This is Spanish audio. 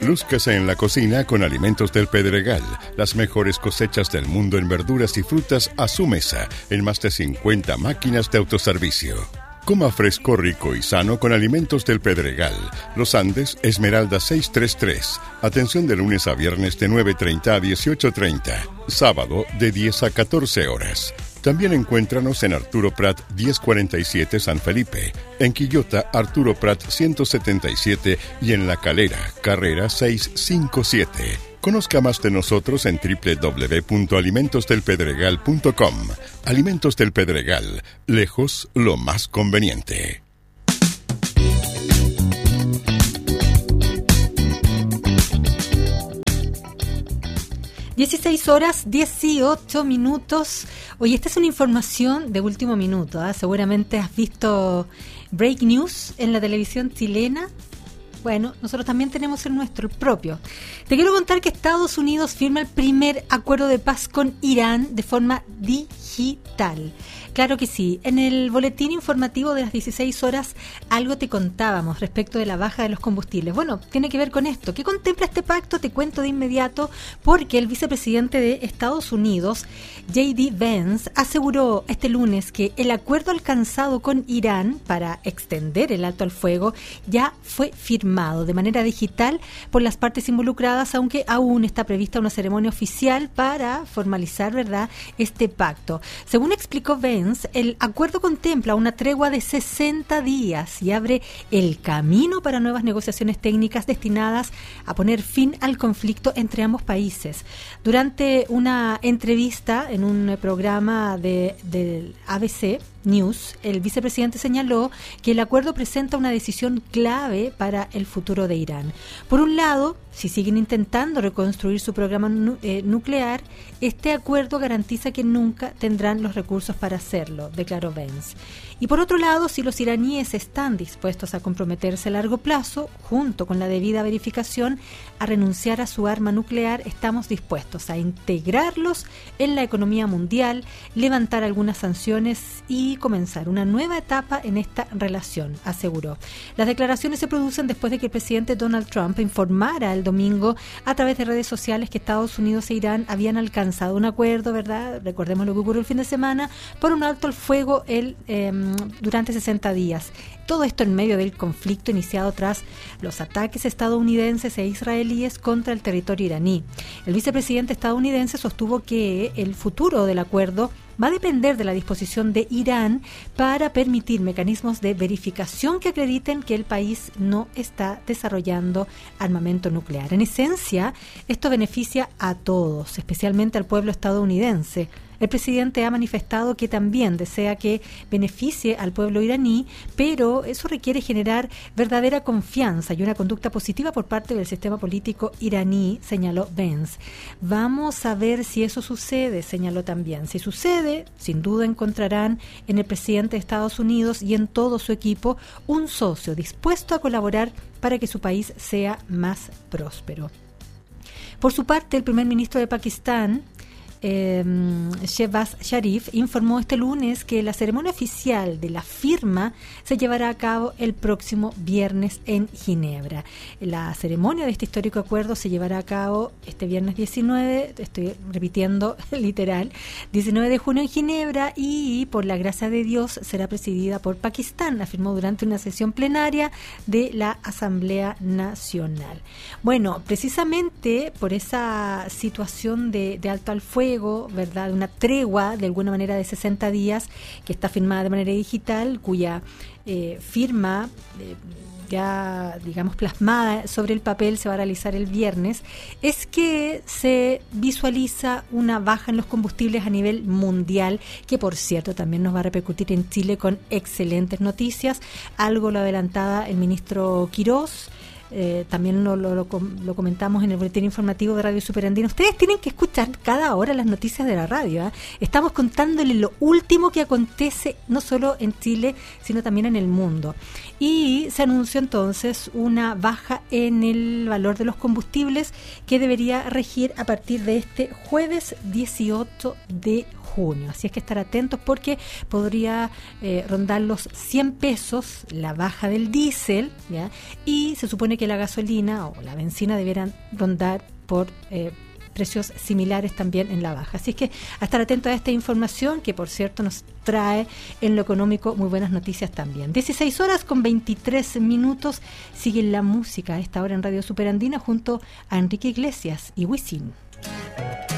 Lúzcase en la cocina con Alimentos del Pedregal, las mejores cosechas del mundo en verduras y frutas a su mesa, en más de 50 máquinas de autoservicio. Coma fresco, rico y sano con Alimentos del Pedregal. Los Andes, Esmeralda 633. Atención de lunes a viernes de 9:30 a 18:30. Sábado de 10 a 14 horas. También encuéntranos en Arturo Prat 1047 San Felipe, en Quillota Arturo Prat 177 y en La Calera, Carrera 657. Conozca más de nosotros en www.alimentosdelpedregal.com. Alimentos del Pedregal, lejos lo más conveniente. 16:18. Oye, esta es una información de último minuto, ¿eh? Seguramente has visto Break News en la televisión chilena. Bueno, nosotros también tenemos el nuestro, el propio. Te quiero contar que Estados Unidos firma el primer acuerdo de paz con Irán de forma digital. Claro que sí. En el boletín informativo de las 16 horas algo te contábamos respecto de la baja de los combustibles. Bueno, tiene que ver con esto. ¿Qué contempla este pacto? Te cuento de inmediato, porque el vicepresidente de Estados Unidos, J.D. Vance, aseguró este lunes que el acuerdo alcanzado con Irán para extender el alto al fuego ya fue firmado de manera digital por las partes involucradas, aunque aún está prevista una ceremonia oficial para formalizar, ¿verdad?, este pacto. Según explicó Vance, el acuerdo contempla una tregua de 60 días y abre el camino para nuevas negociaciones técnicas destinadas a poner fin al conflicto entre ambos países. Durante una entrevista en un programa del ABC News, el vicepresidente señaló que el acuerdo presenta una decisión clave para el futuro de Irán. Por un lado, si siguen intentando reconstruir su programa nuclear, este acuerdo garantiza que nunca tendrán los recursos para hacerlo, declaró Vance. Y por otro lado, si los iraníes están dispuestos a comprometerse a largo plazo, junto con la debida verificación, a renunciar a su arma nuclear, estamos dispuestos a integrarlos en la economía mundial, levantar algunas sanciones y comenzar una nueva etapa en esta relación, aseguró. Las declaraciones se producen después de que el presidente Donald Trump informara el domingo a través de redes sociales que Estados Unidos e Irán habían alcanzado un acuerdo, ¿verdad? Recordemos lo que ocurrió el fin de semana, por un alto al fuego durante 60 días. Todo esto en medio del conflicto iniciado tras los ataques estadounidenses e israelíes contra el territorio iraní. El vicepresidente estadounidense sostuvo que el futuro del acuerdo va a depender de la disposición de Irán para permitir mecanismos de verificación que acrediten que el país no está desarrollando armamento nuclear. En esencia, esto beneficia a todos, especialmente al pueblo estadounidense. El presidente ha manifestado que también desea que beneficie al pueblo iraní, pero eso requiere generar verdadera confianza y una conducta positiva por parte del sistema político iraní, señaló Vance. Vamos a ver si eso sucede, señaló también. Si sucede, sin duda encontrarán en el presidente de Estados Unidos y en todo su equipo un socio dispuesto a colaborar para que su país sea más próspero. Por su parte, el primer ministro de Pakistán, Shehbaz Sharif, informó este lunes que la ceremonia oficial de la firma se llevará a cabo el próximo viernes en Ginebra. La ceremonia de este histórico acuerdo se llevará a cabo este viernes 19, estoy repitiendo literal, 19 de junio en Ginebra, y por la gracia de Dios será presidida por Pakistán, afirmó durante una sesión plenaria de la Asamblea Nacional. Bueno, precisamente por esa situación de alto al fuego, ¿verdad?, una tregua de alguna manera de 60 días que está firmada de manera digital, cuya firma ya, digamos, plasmada sobre el papel se va a realizar el viernes, es que se visualiza una baja en los combustibles a nivel mundial, que por cierto también nos va a repercutir en Chile con excelentes noticias. Algo lo adelantaba el ministro Quirós. También lo comentamos en el boletín informativo de Radio Superandina. Ustedes tienen que escuchar cada hora las noticias de la radio, ¿eh? Estamos contándole lo último que acontece no solo en Chile, sino también en el mundo. y se anunció entonces una baja en el valor de los combustibles que debería regir a partir de este jueves 18 de junio. Así es que estar atentos porque podría rondar los 100 pesos la baja del diésel, ¿ya? Y se supone que la gasolina o la benzina debieran rondar por precios similares también en la baja. Así es que a estar atento a esta información que, por cierto, nos trae en lo económico muy buenas noticias también. 16:23. Sigue la música a esta hora en Radio Superandina junto a Enrique Iglesias y Wisin.